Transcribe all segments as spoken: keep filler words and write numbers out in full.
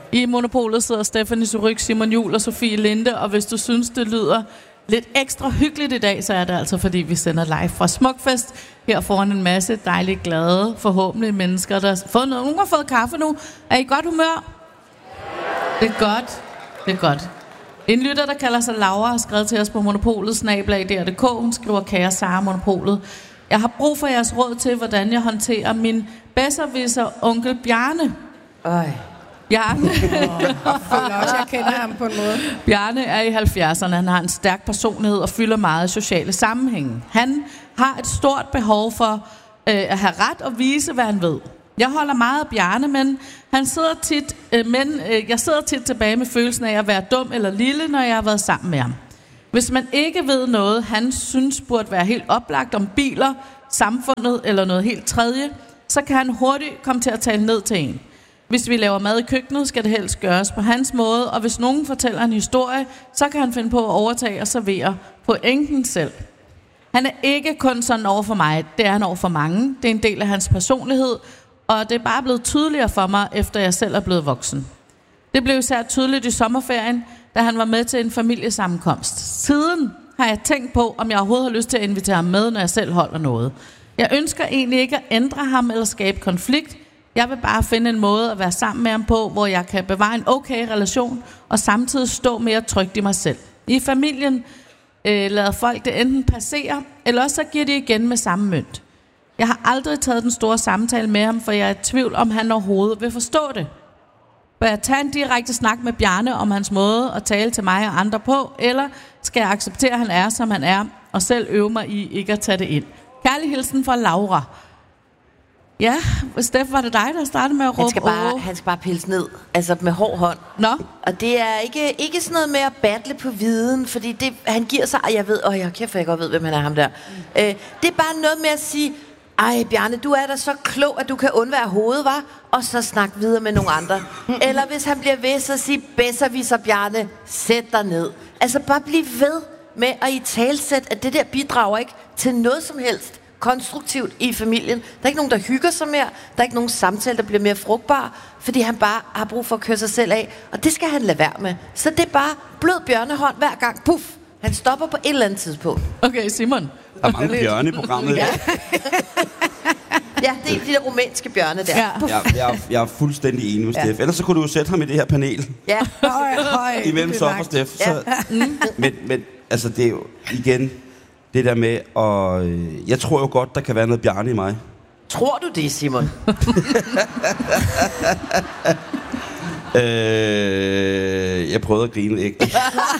I Monopolet sidder Stephanie Surryk, Simon Juhl og Sofie Linde, og hvis du synes, det lyder lidt ekstra hyggeligt i dag, så er det altså, fordi vi sender live fra Smukfest her foran en masse dejligt glade, forhåbentlig mennesker, der har fået noget. Nogen har fået kaffe nu. Er I godt humør? Det er godt. Det er godt. En lytter, der kalder sig Laura, har skrevet til os på Monopolet, snabel-a D R punktum d k. Hun skriver, kære Sara Monopolet. Jeg har brug for jeres råd til, hvordan jeg håndterer min bedservisser onkel Bjarne. Øj. Bjarne. Jeg føler også, jeg kender ham på en måde. Bjarne er i halvfjerdserne. Han har en stærk personlighed og fylder meget i sociale sammenhænge. Han har et stort behov for øh, at have ret og vise, hvad han ved. Jeg holder meget af Bjarne, men han sidder tit, øh, men øh, jeg sidder tit tilbage med følelsen af at være dum eller lille, når jeg har været sammen med ham. Hvis man ikke ved noget, han synes burde være helt oplagt om biler, samfundet eller noget helt tredje, så kan han hurtigt komme til at tale ned til en. Hvis vi laver mad i køkkenet, skal det helst gøres på hans måde, og hvis nogen fortæller en historie, så kan han finde på at overtage og servere på enken selv. Han er ikke kun sådan over for mig, det er han over for mange. Det er en del af hans personlighed, og det er bare blevet tydeligere for mig, efter jeg selv er blevet voksen. Det blev især tydeligt i sommerferien, da han var med til en familiesammenkomst. Siden har jeg tænkt på, om jeg overhovedet har lyst til at invitere ham med, når jeg selv holder noget. Jeg ønsker egentlig ikke at ændre ham eller skabe konflikt. Jeg vil bare finde en måde at være sammen med ham på, hvor jeg kan bevare en okay relation, og samtidig stå mere trygt i mig selv. I familien øh, lader folk det enten passere, eller også så giver de igen med samme mønt. Jeg har aldrig taget den store samtale med ham, for jeg er i tvivl, om han overhovedet vil forstå det. Bør jeg tage en direkte snak med Bjarne om hans måde at tale til mig og andre på, eller skal jeg acceptere, at han er, som han er, og selv øve mig i ikke at tage det ind? Kærlig hilsen fra Laura. Ja, Steff, var det dig, der startede med at råbe? Han skal bare, han skal bare pilse ned, altså med hård hånd. Nå. Og det er ikke, ikke sådan noget med at battle på viden, fordi det, han giver sig, og jeg ved, åh, jeg kæft, jeg godt ved, hvem han er, ham der. Mm. Øh, det er bare noget med at sige, ej, Bjarne, du er da så klog, at du kan undvære hovedet, var, og så snakke videre med nogle andre. Eller hvis han bliver ved, så sige, bedserviser, Bjarne, sæt dig ned. Altså bare bliv ved med at i talsæt, at det der bidrager ikke til noget som helst konstruktivt i familien. Der er ikke nogen, der hygger sig mere. Der er ikke nogen samtale, der bliver mere frugtbar, fordi han bare har brug for at køre sig selv af. Og det skal han lade være med. Så det er bare blød bjørnehånd hver gang. Puff! Han stopper på et eller andet tidspunkt. Okay, Simon. Der er mange bjørne i programmet. Ja. Ja, det er de der romanske bjørne der. Ja. Jeg, jeg, jeg er fuldstændig enig med Steff. Ja. Ellers så kunne du jo sætte ham i det her panel. Ja. Høj, høj. Imellem så og Steff. Så, Ja. men, men altså, det er jo igen det der med, og øh, jeg tror jo godt, der kan være noget Bjarne i mig. Tror du det, Simon? øh, jeg prøvede at grine ægte.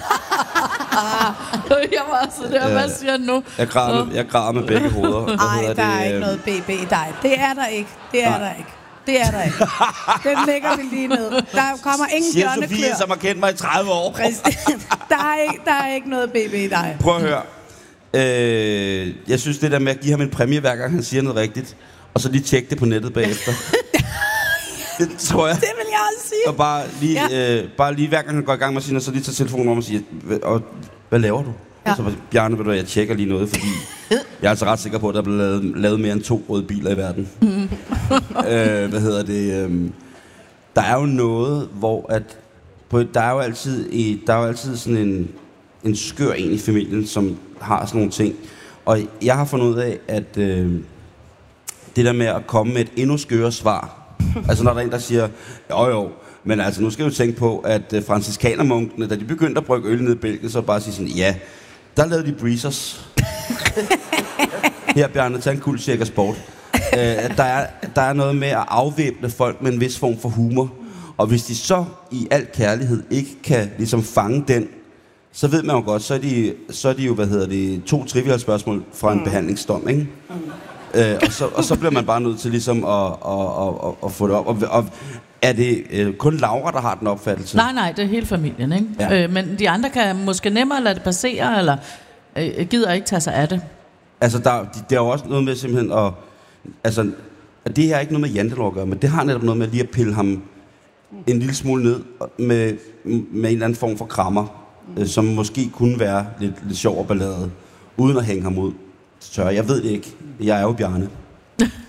Jeg var også der, hvad siger han nu? Jeg græder med, jeg græder med begge hoveder. Hvad Nej, hedder der det? er ikke noget B B i dig. Det er der ikke. Det er Nej. der ikke. Det er der ikke. Den lægger vi lige ned. Der kommer ingen Siger Sofie, bjørneklør. som har kendt mig i tredive år. der, er ikke, der er ikke noget B B i dig. Prøv at høre. Øh, jeg synes det der med at give ham en præmie, hver gang han siger noget rigtigt, og så lige tjekke det på nettet bagefter. Det tror jeg. Det vil jeg også sige. Og bare lige, Ja. øh, bare lige hver gang han går i gang med sin, så lige tager telefonen om og siger, og, hvad laver du? Ja. Og så Bjarne, ved du, jeg tjekker lige noget, fordi jeg er altså ret sikker på, at der er blevet lavet, lavet mere end to røde biler i verden. Mm. øh, hvad hedder det? Øh, der er jo noget, hvor at på, der er jo altid, i, der er jo altid sådan en, en skør en i familien, som har sådan nogle ting. Og jeg har fundet ud af, at øh, det der med at komme med et endnu skøre svar, altså når der er en, der siger, jo jo, men altså nu skal du tænke på, at uh, franciskanermunkene, da de begyndte at brygge øl ned i Belgien, så bare sige sådan, ja, der lavede de breezers. Her, Bjarne, tag en kul cirka sport. Uh, der, er, der er noget med at afvæbne folk med en vis form for humor. Og hvis de så i al kærlighed ikke kan ligesom fange den, så ved man jo godt, så er de, så er de jo, hvad hedder det, to triviale spørgsmål fra en mm. behandlingsdom, ikke? Mm. Øh, og, så, og så bliver man bare nødt til ligesom at, at, at, at få det op. Og, og er det øh, kun Laura, der har den opfattelse? Nej, nej, det er hele familien, ikke? Ja. Øh, men de andre kan måske nemmere lade det passere, eller øh, gider ikke tage sig af det. Altså, der, der er jo også noget med simpelthen at... Altså, at det her er ikke noget med jantelov at gøre, men det har netop noget med lige at pille ham en lille smule ned med, med en eller anden form for krammer, øh, som måske kunne være lidt, lidt sjov og ballade, uden at hænge ham ud. Så jeg ved det ikke. Jeg er jo Bjarne.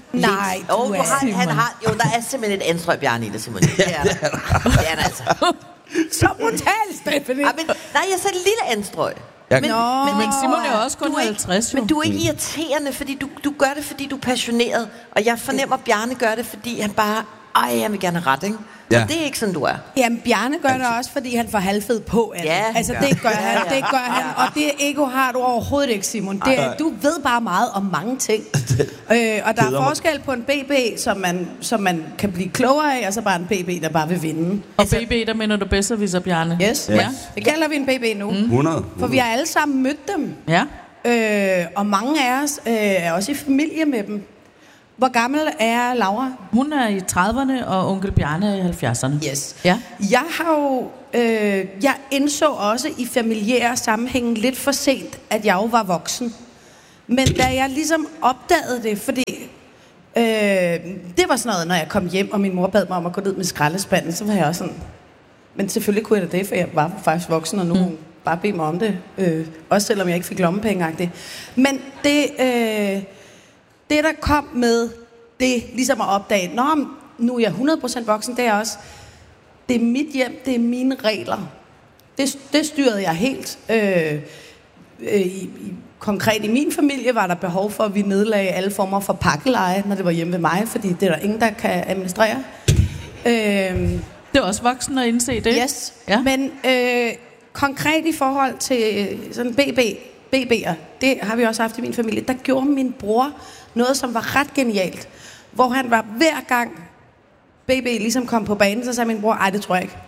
Nej, Jo, du du er har, han Simon. har, jo, der er simpelthen et anstrøg Bjarne i det, Simon. Det er der. Det er der altså. Så brutalt, Stephanie. Ja, men, nej, jeg sagde et lille anstrøg. Jeg- Men, Nå. men, Men Simon er jo også kun du er ikke- halvtreds, jo. Men du er ikke irriterende, fordi du, du gør det, fordi du er passioneret. Og jeg fornemmer, at Bjarne gør det, fordi han bare... Ej, jeg vil gerne have ret, ikke? Ja. Og det er ikke sådan, du er. Jamen, Bjarne gør det også, fordi han får halvfed på af det. Ja. Altså, Ja. det gør han, Ja, ja. det gør han. Og det ego har du overhovedet ikke, Simon. Det, er- du ved bare meget om mange ting. øh, og der Keder er mig. forskel på en B B, som man, som man kan blive klogere af, og så bare en B B, der bare vil vinde. Og B B, der mener du bedst, at vi så Bjarne. Yes. Ja. Det kalder vi en B B nu. Mm. hundrede. For vi har alle sammen mødt dem. Ja. Øh, og mange af os øh, er også i familie med dem. Hvor gammel er Laura? Hun er i trediverne, og onkel Bjarne er i halvfjerdserne. Yes. Ja. Jeg har jo, øh, jeg indså også i familiære sammenhænge lidt for sent, at jeg jo var voksen. Men da jeg ligesom opdagede det, fordi øh, det var sådan noget, når jeg kom hjem, og min mor bad mig om at gå ned med skraldespanden, så var jeg også sådan, men selvfølgelig kunne jeg da det, for jeg var faktisk voksen, og nu mm. bare bede mig om det. Øh, også selvom jeg ikke fik lommepenge-agtigt. Men det, øh, det, der kom med det, ligesom at opdage, nå, men nu er jeg hundrede procent voksen, det er også, det er mit hjem, det er mine regler. Det, det styrede jeg helt. Øh, øh, i, i, konkret i min familie var der behov for, at vi nedlagde alle former for pakkeleje, når det var hjemme ved mig, fordi det er der ingen, der kan administrere. Øh, Det er også voksen at indse det. Yes, Ja. men øh, konkret i forhold til øh, sådan B B, B B'er, det har vi også haft i min familie, der gjorde min bror noget, som var ret genialt. Hvor han var hver gang B B ligesom kom på banen, så sagde min bror, ej, det tror jeg ikke.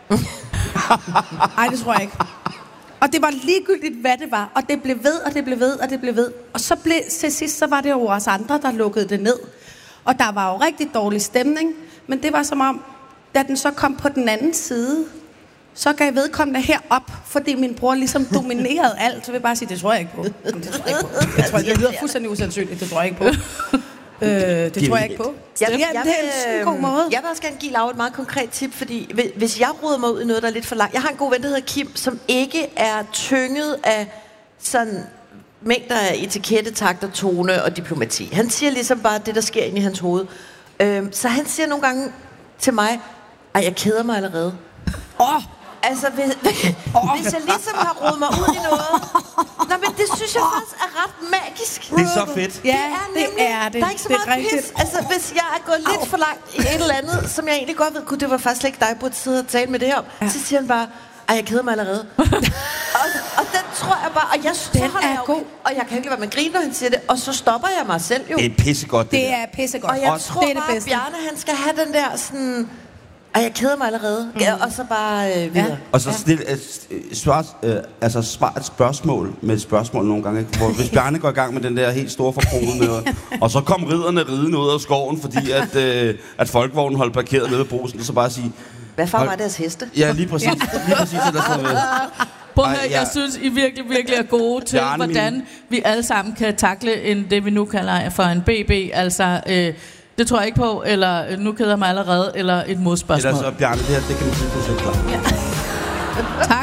Ej, det tror jeg ikke. Og det var ligegyldigt, hvad det var. Og det blev ved, og det blev ved, og det blev ved. Og så blev, til sidst, så var det jo os andre, der lukkede det ned. Og der var jo rigtig dårlig stemning. Men det var som om, da den så kom på den anden side, så gav vedkommende herop, fordi min bror ligesom dominerede alt. Så vil jeg bare sige, det tror jeg ikke på. Jamen, det tror jeg ikke på. Det, tror jeg, det lyder fuldstændig usandsynligt, det tror jeg ikke på. Øh, det tror jeg ikke på. Jeg, Ja, det er en sådan god måde. Jeg vil også gerne give Laura et meget konkret tip, fordi hvi- hvis jeg roder mig ud i noget, der er lidt for langt. Jeg har en god ven, der hedder Kim, som ikke er tynget af sådan mængder af etikette, takt og tone og diplomati. Han siger ligesom bare det, der sker inde i hans hoved. Øhm, så han siger nogle gange til mig, ej, jeg keder mig allerede. Åh, oh, Altså, hvis, hvis jeg ligesom har rodet mig ud i noget... Nå, men det synes jeg faktisk er ret magisk. Det er så fedt. ja, det er, det er det. Der er ikke så det er meget rigtigt. pis. Altså, hvis jeg er gået lidt for langt i et eller andet, som jeg egentlig godt ved, gud, det var faktisk slet ikke dig, jeg burde sidde og tale med det her om, ja. Så siger han bare, ej, jeg keder mig allerede. og, og den tror jeg bare, og jeg så Den holder er jeg jo, god. og jeg kan ikke lade være med at grine, når han siger det, og så stopper jeg mig selv jo. Det er pissegodt, det, Det der. er pissegodt. Og jeg Også. tror det er det bare, at bedste. Bjarne, han skal have den der sådan... Ej, jeg keder mig allerede. Mm. Ja, og så bare øh, videre. Ja. Og så stille, øh, svar, øh, altså svar et spørgsmål med et spørgsmål nogle gange. Ikke? Hvor, hvis Bjarne går i gang med den der helt store forbrug med, og så kom ridderne ridende ud af skoven, fordi at, øh, at folkevognen holdt parkeret nede ved Brugsen, så bare sige... Hvad far hold- var deres heste? Ja, lige præcis. Lige præcis det, der står med. Prøv at Ej, høre, ja. jeg synes, I virkelig, virkelig er gode til, Bjarne, hvordan min- vi alle sammen kan takle en, det, vi nu kalder for en B B. Altså, øh, det tror jeg ikke på, eller øh, nu keder jeg mig allerede, eller et modspørgsmål. Ellers så, Bjarne, det her, det kan man sige, det er klart. Tak.